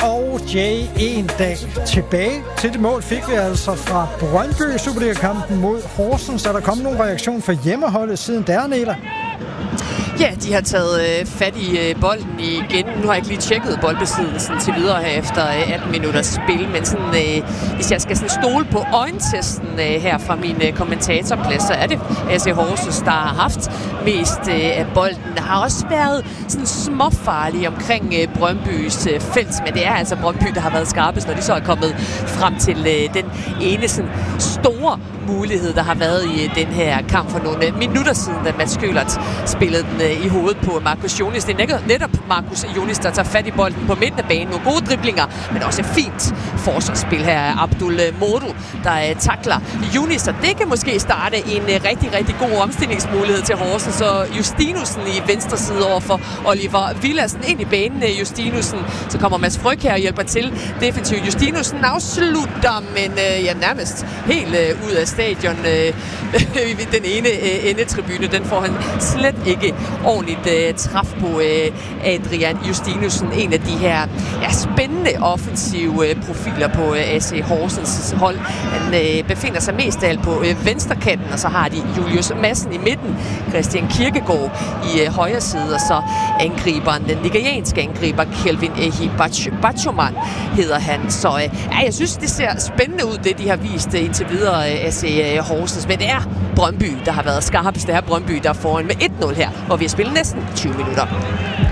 og Jay Endal. Tilbage til det mål fik vi altså fra Brøndby i Superliga-kampen mod Horsens. Er der kommet nogen reaktion fra hjemmeholdet siden der, Nela? Ja, de har taget fat i bolden igen. Nu har jeg ikke lige tjekket boldbesiddelsen til videre her efter 18 minutters spil, men sådan, hvis jeg skal sådan stole på øjentesten her fra min kommentatorplads, så er det AC Horsens, der har haft mest af bolden. Der har også været sådan småfarlige omkring Brøndbys felt, men det er altså Brøndby, der har været skarpest, når de så er kommet frem til den ene sådan store mulighed, der har været i den her kamp for nogle minutter siden, da Mads Skølert spillede den i hovedet på Marcus Jonis. Det er netop Marcus Jonis, der tager fat i bolden på midten af banen. Nogle gode driblinger, men også et fint forsvarsspil her af Abdul Modu, der takler Jonis, og det kan måske starte en rigtig, rigtig god omstillingsmulighed til Horsens. Så Justinussen i venstre side over for Oliver Villadsen ind i banen. Justinussen, så kommer Mads Fryg her og hjælper til defensivt. Justinussen afslutter, men nærmest helt ud af stadion. Den ene endetribune, den får han slet ikke ordentligt træf på Adrian Justinussen. En af de her spændende offensive profiler på AC Horsens hold. Han befinder sig mest af alt på venstrekanten, og så har de Julius Madsen i midten, Christian Kirkegaard i højre side, og så angriberen, den nigerianske angriber Kelvin Bachoman hedder han. Så jeg synes, det ser spændende ud, det de har vist indtil videre AC Horsens, men det er Brøndby, der har været skarpest. Det er Brøndby, der er foran med 1-0 her, hvor vi har spillet næsten 20 minutter.